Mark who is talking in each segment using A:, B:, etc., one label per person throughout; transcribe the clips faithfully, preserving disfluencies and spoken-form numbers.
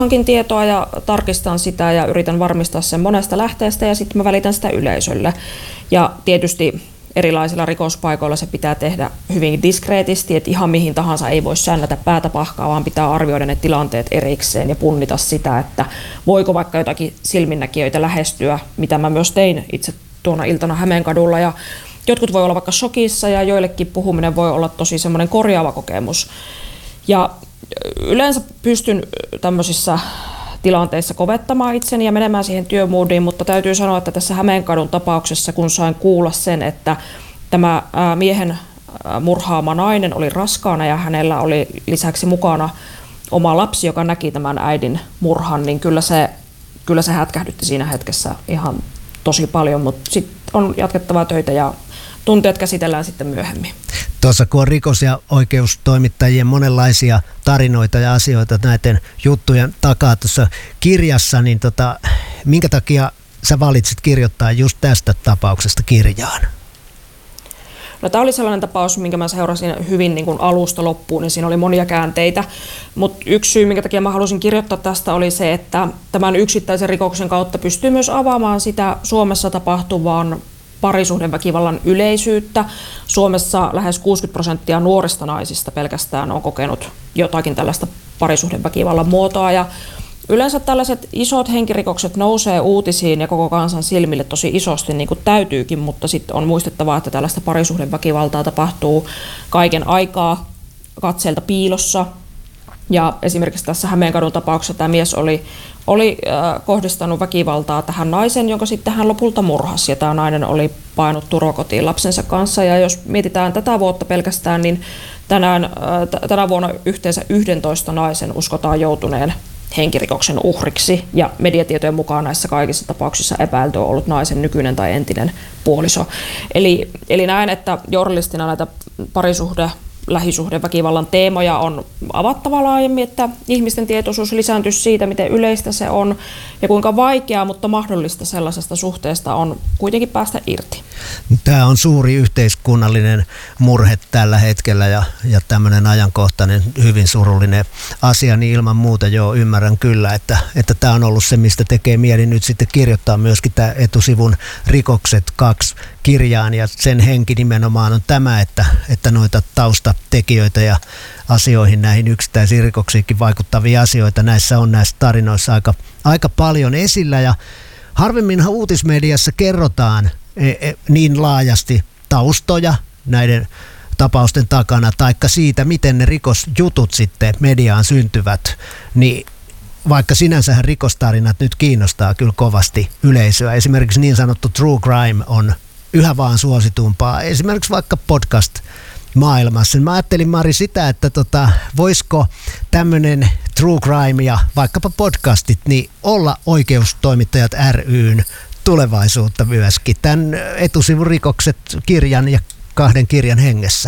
A: hankin tietoa ja tarkistan sitä ja yritän varmistaa sen monesta lähteestä ja sitten mä välitän sitä yleisölle. Ja tietysti erilaisilla rikospaikoilla se pitää tehdä hyvin diskreetisti, että ihan mihin tahansa ei voi säännätä päätä pahkaa, vaan pitää arvioida ne tilanteet erikseen ja punnita sitä, että voiko vaikka jotakin silminnäkijöitä lähestyä, mitä mä myös tein itse tuona iltana Hämeenkadulla. Ja jotkut voi olla vaikka shokissa ja joillekin puhuminen voi olla tosi semmoinen korjaava kokemus. Ja yleensä pystyn tämmöisissä tilanteissa kovettamaan itseni ja menemään siihen työmoodiin, mutta täytyy sanoa, että tässä Hämeenkadun tapauksessa, kun sain kuulla sen, että tämä miehen murhaama nainen oli raskaana ja hänellä oli lisäksi mukana oma lapsi, joka näki tämän äidin murhan, niin kyllä se, kyllä se hätkähdytti siinä hetkessä ihan tosi paljon, mutta sitten on jatkettava töitä ja tunteet käsitellään sitten myöhemmin.
B: Tuossa kun on rikos- ja oikeustoimittajien monenlaisia tarinoita ja asioita näiden juttujen takaa tuossa kirjassa, niin tota, minkä takia sä valitsit kirjoittaa just tästä tapauksesta kirjaan?
A: No, tämä oli sellainen tapaus, minkä mä seurasin hyvin niin kuin alusta loppuun, niin siinä oli monia käänteitä. Mutta yksi syy, minkä takia mä halusin kirjoittaa tästä, oli se, että tämän yksittäisen rikoksen kautta pystyy myös avaamaan sitä Suomessa tapahtuvaan parisuhdeväkivallan yleisyyttä. Suomessa lähes kuusikymmentä prosenttia nuorista naisista pelkästään on kokenut jotakin tällaista parisuhdeväkivallan muotoa. Ja yleensä tällaiset isot henkirikokset nousee uutisiin ja koko kansan silmille tosi isosti, niin kuin täytyykin, mutta sitten on muistettava, että tällaista parisuhdeväkivaltaa tapahtuu kaiken aikaa katseelta piilossa. Ja esimerkiksi tässä Hämeenkadun tapauksessa tämä mies oli, oli äh, kohdistanut väkivaltaa tähän naisen, jonka sitten hän lopulta murhasi. Ja tämä nainen oli painut turvakotiin lapsensa kanssa. Ja jos mietitään tätä vuotta pelkästään, niin tänään, äh, t- tänä vuonna yhteensä yhdentoista naisen uskotaan joutuneen henkirikoksen uhriksi. Ja mediatietojen mukaan näissä kaikissa tapauksissa epäilty on ollut naisen nykyinen tai entinen puoliso. Eli, eli näen, että journalistina näitä parisuhde- lähisuhdeväkivallan teemoja on avattava laajemmin, että ihmisten tietoisuus lisääntyisi siitä, miten yleistä se on ja kuinka vaikeaa, mutta mahdollista sellaisesta suhteesta on kuitenkin päästä irti.
B: Tämä on suuri yhteiskunnallinen murhe tällä hetkellä ja, ja tämmöinen ajankohtainen, hyvin surullinen asia, niin ilman muuta jo ymmärrän kyllä, että, että tämä on ollut se, mistä tekee mieli nyt sitten kirjoittaa myöskin tämä etusivun Rikokset kaksi kirjaan, ja sen henki nimenomaan on tämä, että, että noita taustatekijöitä ja asioihin, näihin yksittäisiin rikoksiinkin vaikuttavia asioita näissä on näissä tarinoissa aika, aika paljon esillä, ja harvemminhan uutismediassa kerrotaan e, e, niin laajasti taustoja näiden tapausten takana, taikka siitä, miten ne rikosjutut sitten mediaan syntyvät, niin vaikka sinänsähän rikostarinat nyt kiinnostaa kyllä kovasti yleisöä. Esimerkiksi niin sanottu true crime on yhä vaan suositumpaa. Esimerkiksi vaikka podcast-maailmassa. Mä ajattelin, Mari, sitä, että tota, voisiko tämmöinen true crime ja vaikkapa podcastit niin olla Oikeustoimittajat ry:n tulevaisuutta myöskin tämän etusivun Rikokset kirjan ja kahden kirjan hengessä.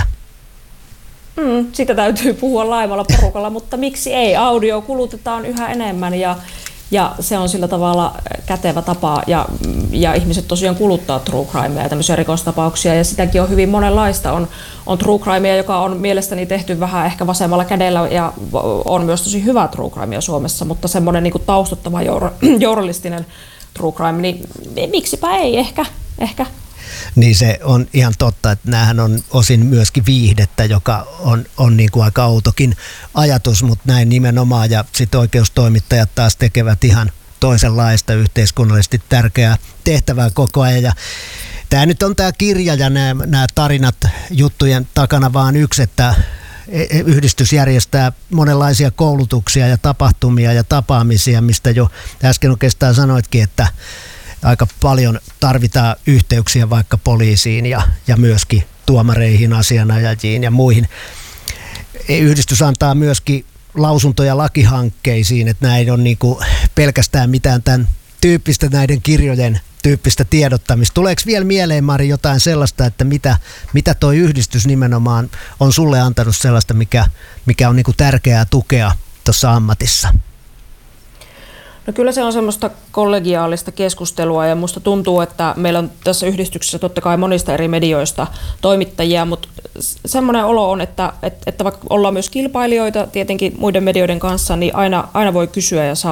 A: Mm, sitä täytyy puhua laajemmalla porukalla, mutta miksi ei? Audio kulutetaan yhä enemmän ja, ja se on sillä tavalla kätevä tapa ja, ja ihmiset tosiaan kuluttaa true crimea ja tämmöisiä rikostapauksia ja sitäkin on hyvin monenlaista. On, on true crimea, joka on mielestäni tehty vähän ehkä vasemmalla kädellä ja on myös tosi hyvä true crimea Suomessa, mutta semmoinen niin kuin taustuttava jour- journalistinen true crime, niin miksipä ei ehkä, ehkä.
B: Niin se on ihan totta, että näähän on osin myöskin viihdettä, joka on, on niin kuin aika outokin ajatus, mutta näin nimenomaan. Ja sitten oikeustoimittajat taas tekevät ihan toisenlaista yhteiskunnallisesti tärkeää tehtävää koko ajan. Ja tämä nyt on tämä kirja ja nämä, nämä tarinat juttujen takana vaan yksi, että yhdistys järjestää monenlaisia koulutuksia ja tapahtumia ja tapaamisia, mistä jo äsken oikeastaan sanoitkin, että aika paljon tarvitaan yhteyksiä vaikka poliisiin ja, ja myöskin tuomareihin, asianajajiin ja muihin. Yhdistys antaa myöskin lausuntoja lakihankkeisiin, että näin on niin kuin pelkästään mitään tämän tyyppistä näiden kirjojen tyyppistä tiedottamista. Tuleeko vielä mieleen, Mari, jotain sellaista, että mitä, mitä toi yhdistys nimenomaan on sulle antanut sellaista, mikä, mikä on niin kuin tärkeää tukea tuossa ammatissa?
A: No kyllä se on semmoista kollegiaalista keskustelua ja musta tuntuu, että meillä on tässä yhdistyksessä totta kai monista eri medioista toimittajia, mutta semmoinen olo on, että, että vaikka ollaan myös kilpailijoita tietenkin muiden medioiden kanssa, niin aina, aina voi kysyä ja saa